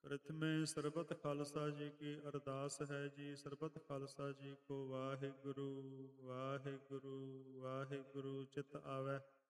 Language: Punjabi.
ਪ੍ਰਥਮੇ ਸਰਬਤ ਖਾਲਸਾ ਜੀ ਕੀ ਅਰਦਾਸ ਹੈ ਜੀ। ਸਰਬਤ ਖਾਲਸਾ ਜੀ ਕੋ ਵਾਹਿਗੁਰੂ ਵਾਹਿਗੁਰੂ ਵਾਹਿਗੁਰੂ। ਚਿਤ ਆਵੈ